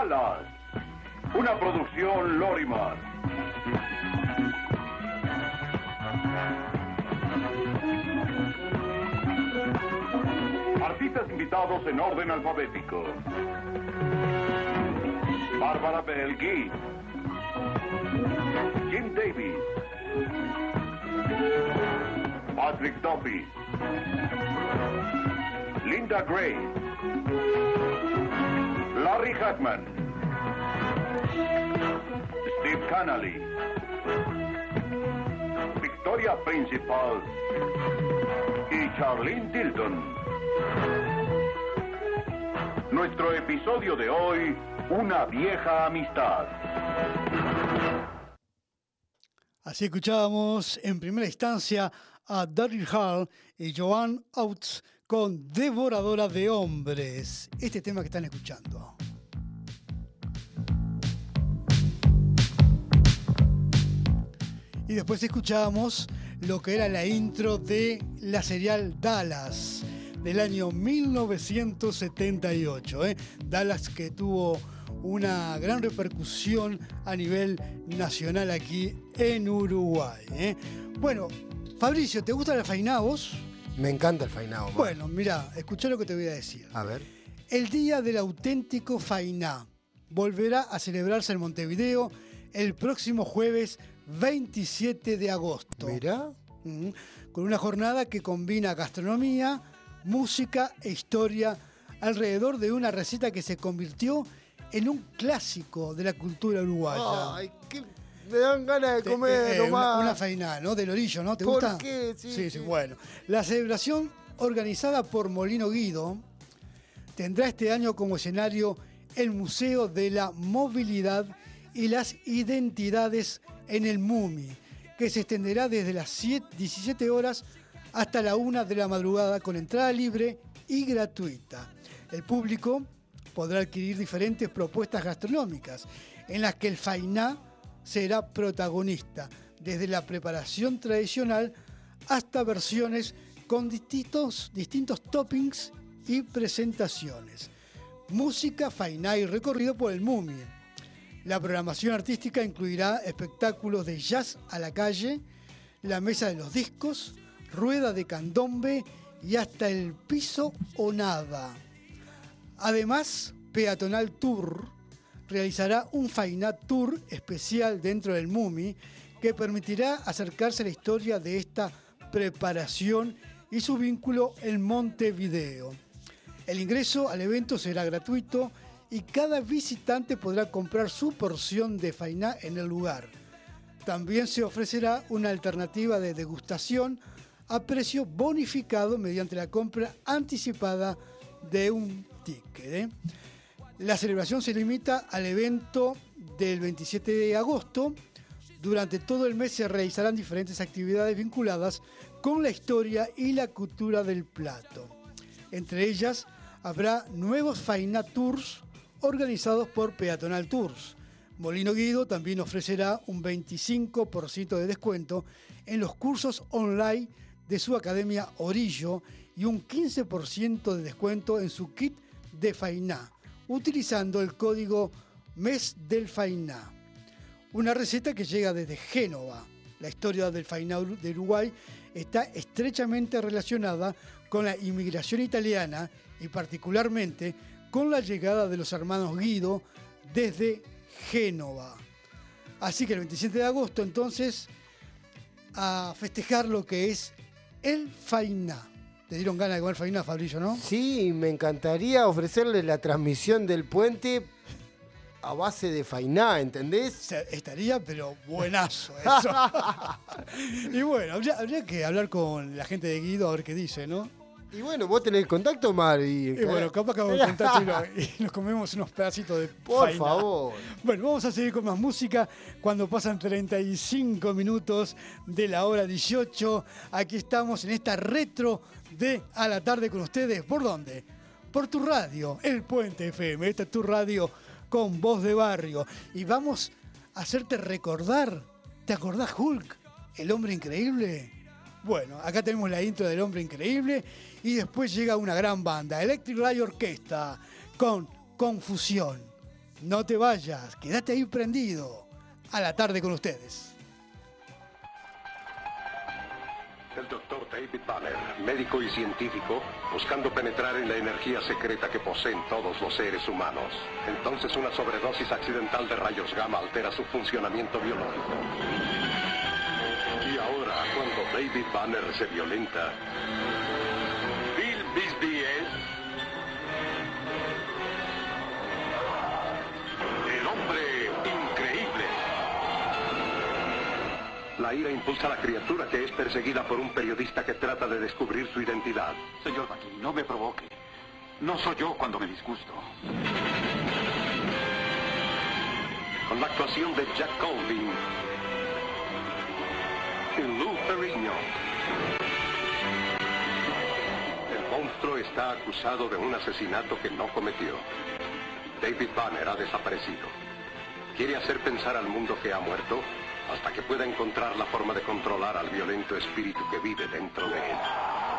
Dallas, una producción Lorimar. Artistas invitados en orden alfabético: Bárbara Bell Guy, Jim Davis, Patrick Duffy, Linda Gray, Larry Hagman, Steve Connolly, Victoria Principal y Charlene Tilton. Nuestro episodio de hoy: una vieja amistad. Así escuchábamos en primera instancia a Daryl Hall y Joanne Oates con Devoradora de Hombres, este tema que están escuchando. Y después escuchamos lo que era la intro de la serial Dallas, del año 1978. Dallas, que tuvo una gran repercusión a nivel nacional aquí en Uruguay. Bueno, Fabricio, ¿te gusta el fainá vos? Me encanta el fainá. Bueno, mirá, escuchá lo que te voy a decir. A ver. El Día del Auténtico Fainá volverá a celebrarse en Montevideo el próximo jueves 27 de agosto. Mirá. Con una jornada que combina gastronomía, música e historia alrededor de una receta que se convirtió en un clásico de la cultura uruguaya. Ay, qué... me dan ganas de comer una fainá, ¿no? Del orillo, ¿no? ¿Te gusta? ¿Por qué? Sí, bueno. La celebración, organizada por Molino Guido, tendrá este año como escenario el Museo de la Movilidad y las Identidades en el MUMI, que se extenderá desde las 17 horas hasta la 1 de la madrugada con entrada libre y gratuita. El público podrá adquirir diferentes propuestas gastronómicas en las que el fainá será protagonista, desde la preparación tradicional hasta versiones con distintos toppings y presentaciones. Música, fainá y recorrido por el MUMI. La programación artística incluirá espectáculos de jazz a la calle, la mesa de los discos, rueda de candombe y hasta el piso o nada. Además, Peatonal Tour realizará un Fainá Tour especial dentro del MUMI que permitirá acercarse a la historia de esta preparación y su vínculo en Montevideo. El ingreso al evento será gratuito y cada visitante podrá comprar su porción de fainá en el lugar. También se ofrecerá una alternativa de degustación a precio bonificado mediante la compra anticipada de un ticket. La celebración se limita al evento del 27 de agosto. Durante todo el mes se realizarán diferentes actividades vinculadas con la historia y la cultura del plato. Entre ellas habrá nuevos Fainá Tours organizados por Peatonal Tours. Molino Guido también ofrecerá un 25% de descuento en los cursos online de su academia Orillo y un 15% de descuento en su kit de fainá, utilizando el código Mes del Fainá. Una receta que llega desde Génova. La historia del fainá de Uruguay está estrechamente relacionada con la inmigración italiana y particularmente con la llegada de los hermanos Guido desde Génova. Así que el 27 de agosto, entonces, a festejar lo que es el fainá. ¿Te dieron ganas de comer fainá, Fabricio, no? Sí, me encantaría ofrecerle la transmisión del puente a base de fainá, ¿entendés? Estaría, pero buenazo eso. Y bueno, habría que hablar con la gente de Guido a ver qué dice, ¿no? Y bueno, vos tenés el contacto, Mar. Y bueno, capaz que hago el contacto y nos comemos unos pedacitos de Por fainá. favor. Bueno, vamos a seguir con más música cuando pasan 35 minutos de la hora 18. Aquí estamos en esta retro de A la Tarde con ustedes. ¿Por dónde? Por tu radio, El Puente FM. Esta es tu radio con voz de barrio. Y vamos a hacerte recordar. ¿Te acordás, Hulk? ¿El hombre increíble? Bueno, acá tenemos la intro del hombre increíble y después llega una gran banda, Electric Light Orchestra, con Confusión. No te vayas, quédate ahí prendido. A la tarde con ustedes. El doctor David Banner, médico y científico, buscando penetrar en la energía secreta que poseen todos los seres humanos. Entonces una sobredosis accidental de rayos gamma altera su funcionamiento biológico. Y ahora, cuando David Banner se violenta, Bill Bisbee es el hombre increíble. La ira impulsa a la criatura que es perseguida por un periodista que trata de descubrir su identidad. Señor Bucky, no me provoque. No soy yo cuando me disgusto. Con la actuación de Jack Colvin y Lou Ferrigno. El monstruo está acusado de un asesinato que no cometió. David Banner ha desaparecido. Quiere hacer pensar al mundo que ha muerto hasta que pueda encontrar la forma de controlar al violento espíritu que vive dentro de él.